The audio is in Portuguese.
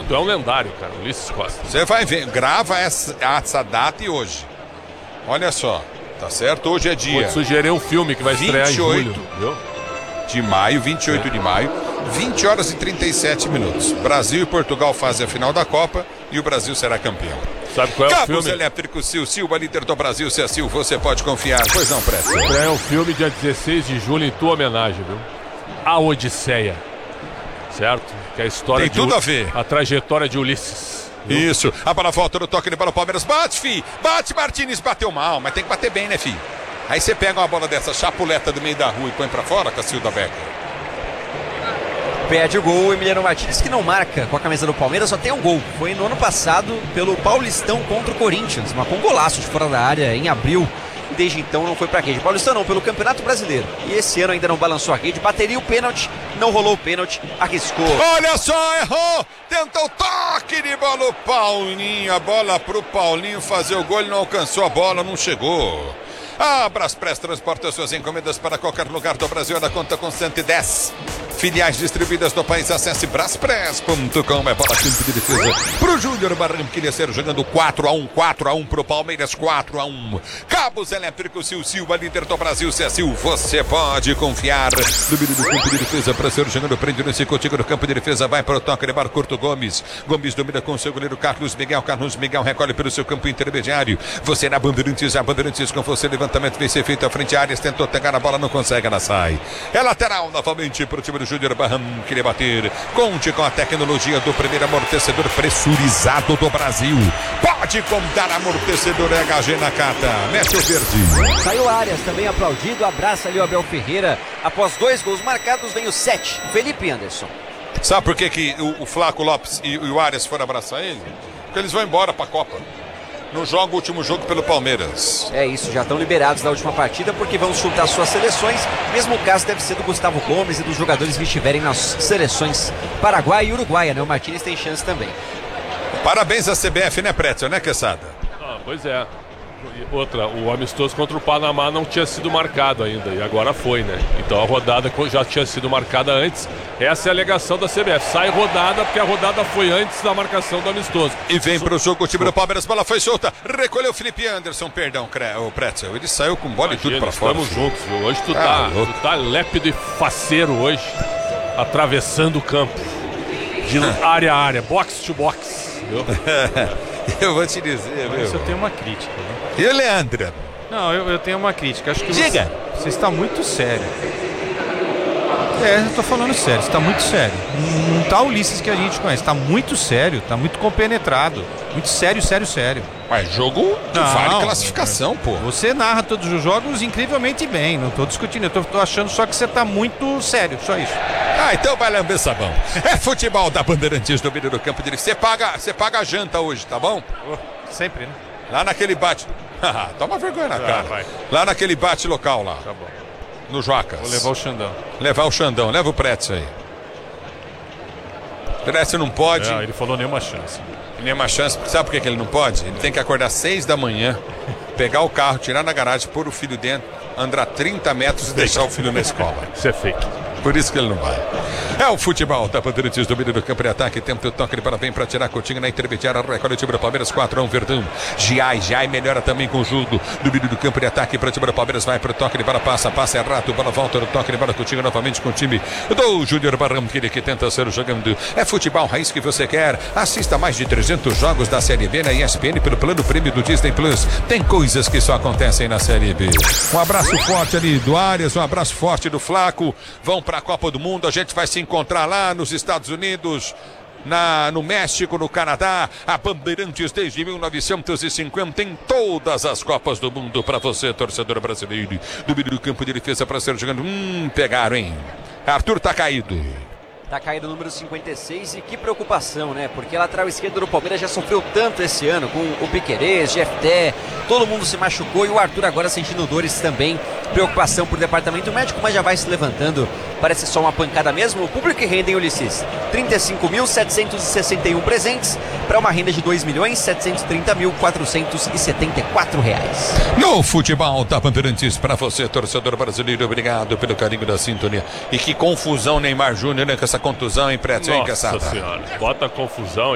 Tu é um lendário, cara, Ulisses Costa. Você vai ver, grava essa data e hoje. Olha só, tá certo? Hoje é dia. Vou te sugerir um filme que vai estrear em julho. De maio, 28 de maio, 20 horas e 37 minutos. Brasil e Portugal fazem a final da Copa e o Brasil será campeão. Sabe qual é o Cabos filme? Elétricos Silva, líder do Brasil. Se é Sil, você pode confiar. Pois não, Preto. É um filme dia 16 de julho em tua homenagem, viu? A Odisseia. Certo? Que é a história Tem tudo a ver. A trajetória de Ulisses. Viu? Isso. A bola volta no toque de bola, Palmeiras. Bate, fi. Bate, Martínez. Bateu mal, mas tem que bater bem, né, fi? Aí você pega uma bola dessa chapuleta do meio da rua e põe pra fora, Cacilda Becker. Perde o gol, Emiliano Martínez, que não marca com a camisa do Palmeiras, só tem um gol. Foi no ano passado pelo Paulistão contra o Corinthians. Marcou um golaço de fora da área em abril. E desde então não foi pra rede. Paulistão não, pelo Campeonato Brasileiro. E esse ano ainda não balançou a rede. Bateria o pênalti, não rolou o pênalti, arriscou. Olha só, errou! Tentou o toque de bola, o Paulinho. A bola pro Paulinho fazer o gol, ele não alcançou a bola, não chegou. A Braspress transporta suas encomendas para qualquer lugar do Brasil na conta com 110 filiais distribuídas no país. Acesse braspress.com. É bola simples de defesa pro Júnior Barranquilla ser jogando 4-1 pro Palmeiras, 4-1. Cabos Elétricos Silva, líder do Brasil. Se é Sil, você pode confiar. Domínio do campo de defesa para ser jogando, prende nesse contigo no campo de defesa, vai para o toque de bar curto. Gomes domina com seu goleiro Carlos Miguel recolhe pelo seu campo intermediário. Você na Bandeirantes, a Bandeirantes com você, levantamento vem ser feito à frente, Arias tentou pegar a bola, não consegue, ela sai. É lateral novamente para o time do Júnior Barranquilla bater. Conte com a tecnologia do primeiro amortecedor pressurizado do Brasil. Pode contar amortecedor HG Nakata. Mete o verde. Saiu Arias também aplaudido, abraça ali o Abel Ferreira. Após 2 gols marcados, vem o 7, Felipe Anderson. Sabe por que o Flaco Lopes e o Arias foram abraçar ele? Porque eles vão embora para a Copa. Não joga o último jogo pelo Palmeiras. É isso, já estão liberados da última partida porque vão chutar suas seleções. Mesmo caso deve ser do Gustavo Gomes e dos jogadores que estiverem nas seleções Paraguai e Uruguaia, né? O Martínez tem chance também. Parabéns à CBF, né, Pretzel, né, Quesada? Pois é. Outra, o amistoso contra o Panamá não tinha sido marcado ainda, e agora foi, né? Então a rodada já tinha sido marcada antes. Essa é a alegação da CBF. Sai rodada porque a rodada foi antes da marcação do amistoso. E vem pro jogo o time do Palmeiras, bola foi solta. Recolheu o Felipe Anderson, perdão, o Pretzel. Ele saiu com bola e tudo pra fora. Estamos juntos, viu? Hoje tu tá lépido e faceiro hoje, atravessando o campo. De área a área, box to box. Viu? Eu vou te dizer, Mas eu tenho uma crítica, né? E o Leandro? Não, eu tenho uma crítica. Acho que Diga! Você está muito sério. Eu tô falando sério, você tá muito sério. Não tá o Ulisses que a gente conhece, tá muito sério, tá muito compenetrado. Muito sério. Mas jogo vale classificação, pô. Você narra todos os jogos incrivelmente bem, não tô discutindo, eu tô achando só que você tá muito sério, só isso. Então vai lamber sabão. É futebol da Bandeirantes, domínio do campo dele. Você paga a janta hoje, tá bom? Sempre, né? Lá naquele bate... Toma vergonha na cara. Vai. Lá naquele bate local lá. Tá bom. No Joacas. Vou levar o Xandão. Leva o Pretzel aí. O Pretzel não pode. Ele falou nenhuma chance. Nenhuma chance. Sabe por que ele não pode? Ele tem que acordar 6 da manhã, pegar o carro, tirar na garagem, pôr o filho dentro, andar 30 metros e deixar o filho na escola. Isso é fake. Por isso que ele não vai. É o futebol da Bandeirantes, domínio do campo de ataque. Tempo o toque de bola, vem para tirar Coutinho na intermediária. Recolhe o time do Palmeiras, 4-1, Verdão. Giai melhora também com o jogo. Domínio do campo de ataque para o time do Palmeiras. Vai para o toque de bola, passa é rato. Bola volta no toque de bola, Coutinho novamente com o time do Júnior Barranquilla que tenta ser jogando. É futebol raiz que você quer. Assista mais de 300 jogos da Série B na ESPN pelo plano prêmio do Disney Plus. Tem coisas que só acontecem na Série B. Um abraço forte ali do Arias, um abraço forte do Flaco. Vão para a Copa do Mundo, a gente vai se encontrar lá nos Estados Unidos, no México, no Canadá. A Bandeirantes desde 1950 em todas as Copas do Mundo para você, torcedor brasileiro. Domínio do campo de defesa para ser jogando. Pegaram, hein? Arthur tá caído. Tá caído o número 56 e que preocupação, né? Porque a lateral esquerda do Palmeiras já sofreu tanto esse ano com o Piquerez, Jefté, todo mundo se machucou e o Arthur agora sentindo dores também. Preocupação por departamento médico, mas já vai se levantando. Parece só uma pancada mesmo. O público que rende, hein, Ulisses? 35.761 presentes para uma renda de R$2.730.474. No futebol da Bandeirantes para você, torcedor brasileiro, obrigado pelo carinho da sintonia. E que confusão Neymar Júnior, né, com essa contusão, hein, Pretzel, hein, Nossa senhora, bota confusão.